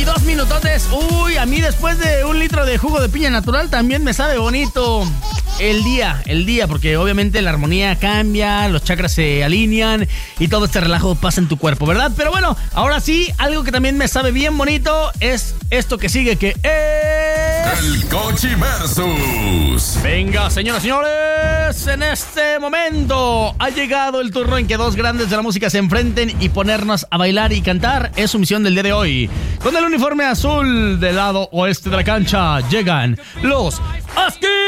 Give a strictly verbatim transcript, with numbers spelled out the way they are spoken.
dos minutotes. Uy, a mí después de un litro de jugo de piña natural también me sabe bonito el día, el día, porque obviamente la armonía cambia, los chakras se alinean y todo este relajo pasa en tu cuerpo, ¿verdad? Pero bueno, ahora sí, algo que también me sabe bien bonito es esto que sigue, que es... El Cochi Versus. Venga, señoras y señores, en este momento ha llegado el turno en que dos grandes de la música se enfrenten y ponernos a bailar y cantar. Es su misión del día de hoy. Con el uniforme azul del lado oeste de la cancha llegan los Husky.